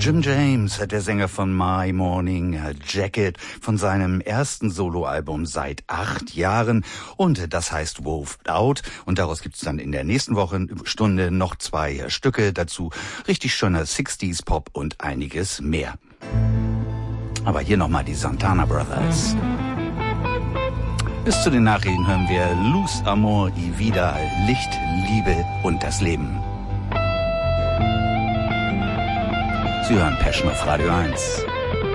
Jim James, der Sänger von My Morning Jacket, von seinem ersten Soloalbum seit 8 Jahren. Und das heißt Woved Out. Und daraus gibt's dann in der nächsten Wochenstunde noch 2 Stücke dazu. Richtig schöner 60s Pop und einiges mehr. Aber hier nochmal die Santana Brothers. Bis zu den Nachrichten hören wir Luz Amor y Vida, Licht, Liebe und das Leben. Sie hören Passion auf Radio 1.